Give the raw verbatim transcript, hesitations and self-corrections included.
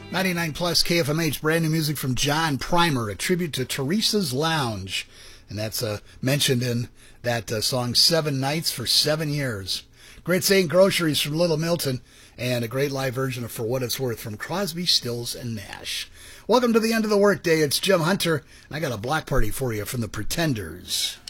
ninety-nine plus K F M H, brand new music from John Primer, a tribute to Teresa's Lounge. And that's uh, mentioned in that uh, song, Seven Nights for Seven Years. Great Saint Groceries from Little Milton, and a great live version of For What It's Worth from Crosby, Stills, and Nash. Welcome to the end of the workday. It's Jim Hunter, and I got a block party for you from the Pretenders.